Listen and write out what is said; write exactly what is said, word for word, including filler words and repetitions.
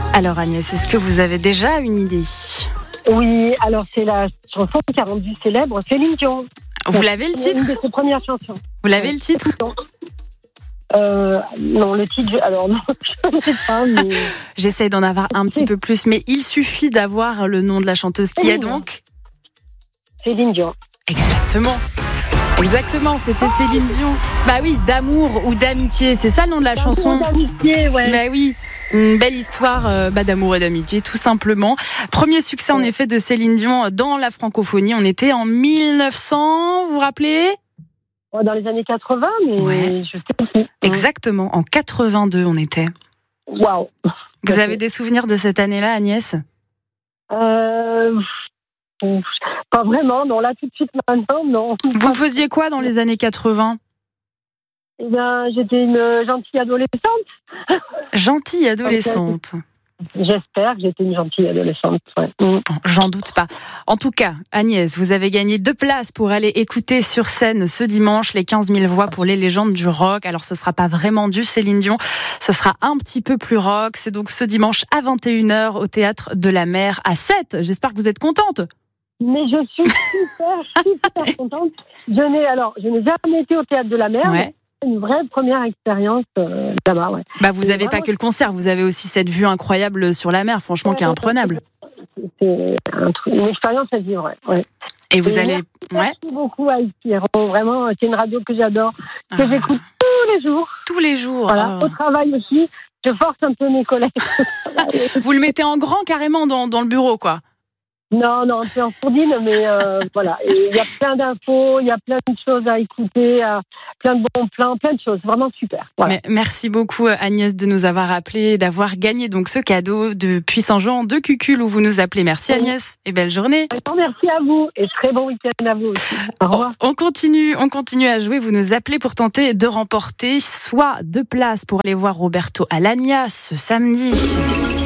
Alors Agnès, est-ce que vous avez déjà une idée ? Oui, alors c'est la chanson qui a rendu célèbre Céline Dion. Vous l'avez le titre ? Une de ses premières chansons. Vous l'avez le titre ? Euh, non, le titre, alors non, je ne sais pas. Mais... J'essaye d'en avoir un petit peu plus, mais il suffit d'avoir le nom de la chanteuse qui est donc Céline Dion. Exactement. Exactement, c'était Céline Dion. Bah oui, d'amour ou d'amitié, c'est ça le nom de la D'amour chanson. D'amitié, ouais. Bah oui. Une belle histoire euh, bah, d'amour et d'amitié, tout simplement. Premier succès, en effet, de Céline Dion dans la francophonie. On était en mille neuf cents, vous vous rappelez ? Dans les années quatre-vingts, mais ouais. je sais plus. Exactement, en quatre-vingt-deux, on était. Waouh. Vous avez des souvenirs de cette année-là, Agnès ? euh... Pas vraiment, non. Là, tout de suite, maintenant, non. Vous faisiez quoi dans les années quatre-vingts ? Eh bien, j'étais une gentille adolescente. Gentille adolescente. J'espère que j'étais une gentille adolescente. Ouais. Bon, j'en doute pas. En tout cas, Agnès, vous avez gagné deux places pour aller écouter sur scène ce dimanche les quinze mille voix pour les légendes du rock. Alors, ce sera pas vraiment du Céline Dion, ce sera un petit peu plus rock. C'est donc ce dimanche à vingt et une heures au Théâtre de la Mer à Sète. J'espère que vous êtes contente. Mais je suis super, super contente. Je n'ai, alors, je n'ai jamais été au Théâtre de la Mer. Ouais. Une vraie première expérience euh, là-bas, ouais. Bah, vous n'avez vraiment... pas que le concert, vous avez aussi cette vue incroyable sur la mer, franchement, ouais, qui est imprenable. C'est un truc, une expérience à vivre, ouais. ouais. Et vous Et allez... Merci, ouais. merci beaucoup à Ici. Vraiment, c'est une radio que j'adore, que ah. j'écoute tous les jours. Tous les jours. Voilà, oh. Au travail aussi, je force un peu mes collègues. Vous le mettez en grand carrément dans, dans le bureau, quoi. Non, non, c'est en sourdine, mais euh, voilà. Il y a plein d'infos, il y a plein de choses à écouter, euh, plein de bons plans, plein de choses. Vraiment super. Voilà. Mais merci beaucoup Agnès de nous avoir appelés, d'avoir gagné donc ce cadeau de Puy-Saint-Jean de Cucul où vous nous appelez. Merci Agnès et belle journée. Merci à vous et très bon week-end à vous aussi. Au revoir. On continue, on continue à jouer. Vous nous appelez pour tenter de remporter soit deux places pour aller voir Roberto Alagna ce samedi.